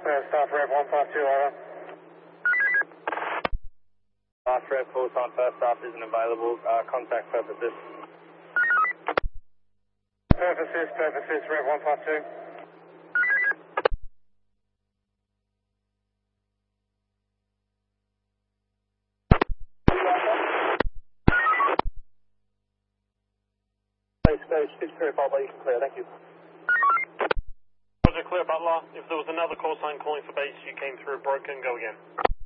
First stop, Rev 152, over. Last Rev, call sign first stop isn't available, contact purposes. Purposes, Rev 152. Stage 6 clear, Butler, you can clear, thank you. Roger, clear Butler. If there was another call sign calling for base, you came through broken, go again.